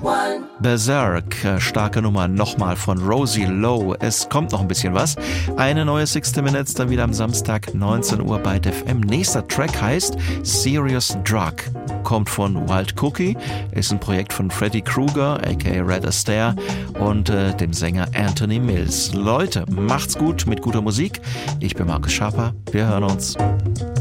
Berserk, starke Nummer, nochmal von Rosie Lowe. Es kommt noch ein bisschen was. Eine neue 60 Minutes, dann wieder am Samstag, 19 Uhr bei DFM. Nächster Track heißt Serious Drug. Kommt von Wild Cookie, ist ein Projekt von Freddy Krueger, aka Red Astaire, und dem Sänger Anthony Mills. Leute, macht's gut mit guter Musik. Ich bin Markus Schaper. Wir hören uns.